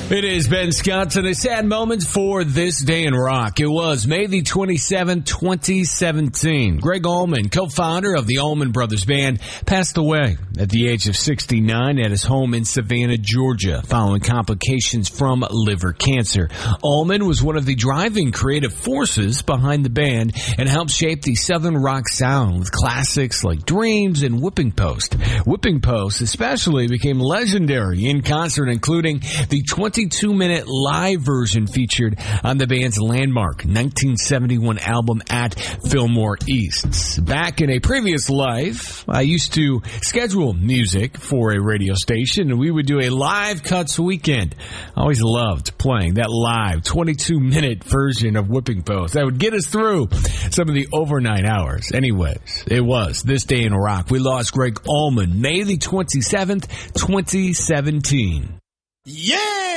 It is Ben Scott and a sad moment for this day in rock. It was May the 27th, 2017. Greg Allman, co-founder of the Allman Brothers Band, passed away at the age of 69 at his home in Savannah, Georgia, following complications from liver cancer. Allman was one of the driving creative forces behind the band and helped shape the Southern rock sound with classics like Dreams and Whipping Post. Whipping Post especially became legendary in concert, including the 22-minute live version featured on the band's landmark 1971 album At Fillmore East. Back in a previous life, I used to schedule music for a radio station, and we would do a live cuts weekend. I always loved playing that live 22-minute version of Whipping Post. That would get us through some of the overnight hours. Anyways, it was This Day in Rock. We lost Greg Allman May the 27th, 2017. Yeah!